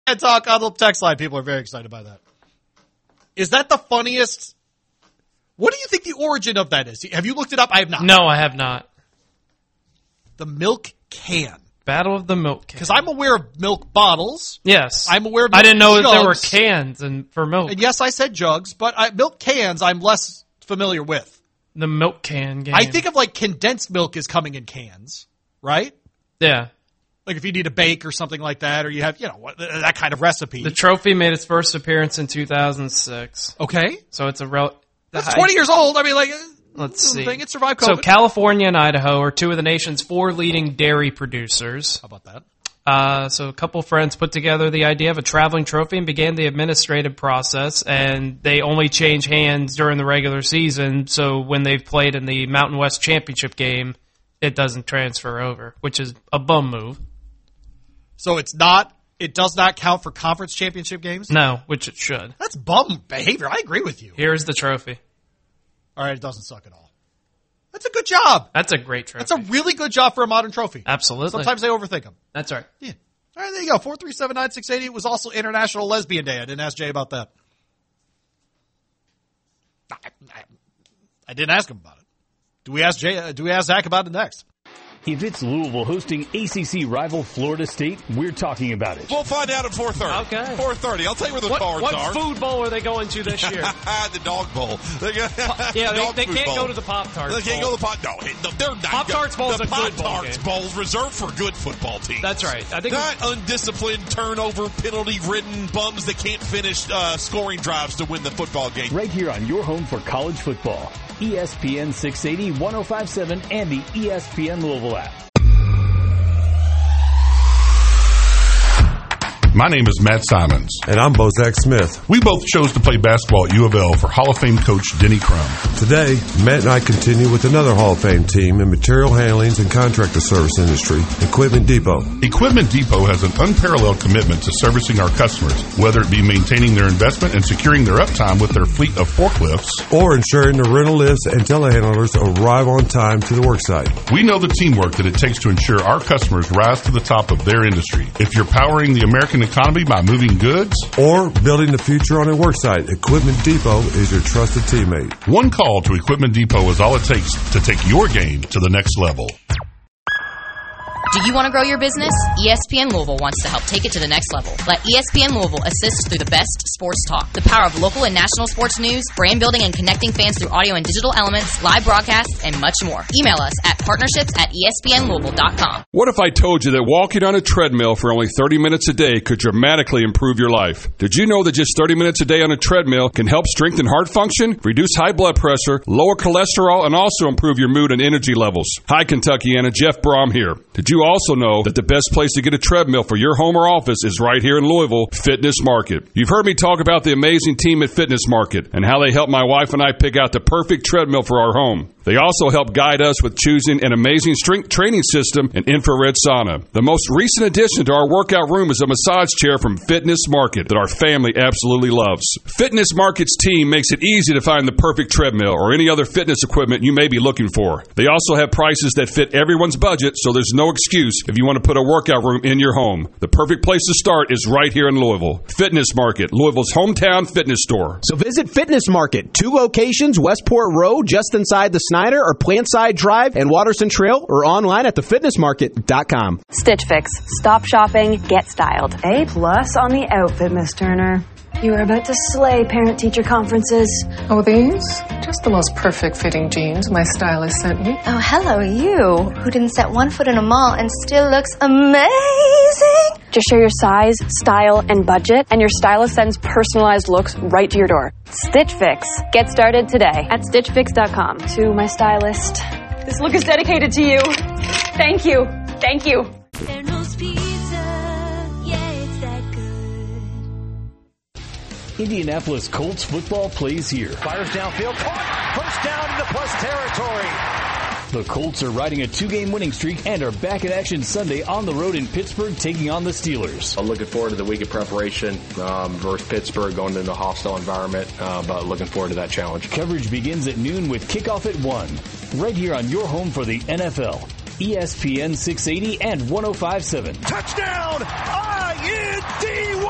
And talk on the text line. People are very excited by that. Is that the funniest? What do you think the origin of that is? Have you looked it up? I have not. No, I have not. The milk can. Battle of the milk can. Because I'm aware of milk bottles. Yes. I'm aware of milk I didn't know jugs. that there were cans for milk. And yes, I said jugs, but milk cans I'm less familiar with. The milk can game. I think of like condensed milk is coming in cans, right? Yeah. Like if you need a bake or something like that, or you have, that kind of recipe. The trophy made its first appearance in 2006. Okay. So it's That's 20 years old. I mean, let's see. It survived COVID. So California and Idaho are two of the nation's 4 leading dairy producers. How about that? So a couple friends put together the idea of a traveling trophy and began the administrative process, and they only change hands during the regular season, so when they've played in the Mountain West Championship game, it doesn't transfer over, which is a bum move. So it does not count for conference championship games? No, which it should. That's bum behavior. I agree with you. Here's the trophy. All right, it doesn't suck at all. That's a good job. That's a great trophy. That's a really good job for a modern trophy. Absolutely. Sometimes they overthink them. That's right. Yeah. All right, there you go. 437-9680. It was also International Lesbian Day. I didn't ask Jay about that. I didn't ask him about it. Do we ask Zach about it next? If it's Louisville hosting ACC rival Florida State, we're talking about it. We'll find out at 4:30. Okay. 4:30. I'll tell you where the cards are. What food bowl are they going to this year? The dog bowl. They can't go to the Pop-Tarts. They can't go to the they're not. Pop-Tarts Bowl is a good bowl Pop-Tarts Bowl's reserved for good football teams. That's right. I think not undisciplined, turnover, penalty-ridden bums that can't finish scoring drives to win the football game. Right here on your home for college football. ESPN 680, 105.7, and the ESPN Louisville app. My name is Matt Simons. And I'm Bozak Smith. We both chose to play basketball at U of L for Hall of Fame coach Denny Crum. Today, Matt and I continue with another Hall of Fame team in material handlings and contractor service industry, Equipment Depot. Equipment Depot has an unparalleled commitment to servicing our customers, whether it be maintaining their investment and securing their uptime with their fleet of forklifts, or ensuring the rental lifts and telehandlers arrive on time to the worksite. We know the teamwork that it takes to ensure our customers rise to the top of their industry. If you're powering the American economy by moving goods or building the future on a worksite, Equipment Depot is your trusted teammate. One call to Equipment Depot is all it takes to take your game to the next level. Do you want to grow your business? ESPN Louisville wants to help take it to the next level. Let ESPN Louisville assist through the best sports talk, the power of local and national sports news, brand building and connecting fans through audio and digital elements, live broadcasts, and much more. Email us at partnerships@espnlouisville.com. What if I told you that walking on a treadmill for only 30 minutes a day could dramatically improve your life? Did you know that just 30 minutes a day on a treadmill can help strengthen heart function, reduce high blood pressure, lower cholesterol, and also improve your mood and energy levels? Hi, Kentuckiana. Jeff Brom here. Did you also know that the best place to get a treadmill for your home or office is right here in Louisville, Fitness Market? You've heard me talk about the amazing team at Fitness Market and how they helped my wife and I pick out the perfect treadmill for our home. They also help guide us with choosing an amazing strength training system and infrared sauna. The most recent addition to our workout room is a massage chair from Fitness Market that our family absolutely loves. Fitness Market's team makes it easy to find the perfect treadmill or any other fitness equipment you may be looking for. They also have prices that fit everyone's budget, so there's no excuse if you want to put a workout room in your home. The perfect place to start is right here in Louisville. Fitness Market, Louisville's hometown fitness store. So visit Fitness Market, 2 locations, Westport Road, just inside the Snyder, or Plantside Drive and Watterson Trail, or online at thefitnessmarket.com. Stitch Fix. Stop shopping, get styled. A+ on the outfit, Miss Turner. You are about to slay parent-teacher conferences. Oh, these? Just the most perfect fitting jeans my stylist sent me. Oh, hello, you, who didn't set one foot in a mall and still looks amazing. Just share your size, style, and budget, and your stylist sends personalized looks right to your door. Stitch Fix. Get started today at StitchFix.com. To my stylist, this look is dedicated to you. Thank you. Thank you. Indianapolis Colts football plays here. Fires downfield, caught, pushed down into plus territory. The Colts are riding a 2-game winning streak and are back in action Sunday on the road in Pittsburgh, taking on the Steelers. I'm looking forward to the week of preparation versus Pittsburgh, going into a hostile environment, but looking forward to that challenge. Coverage begins at noon with kickoff at 1. Right here on your home for the NFL. ESPN 680 and 105.7. Touchdown! IND!